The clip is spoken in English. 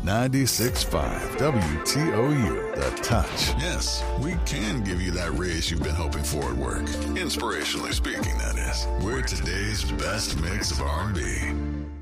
96.5 WTOU, The Touch. Yes, we can give you that raise you've been hoping for at work. Inspirationally speaking, that is. We're today's best mix of R&B.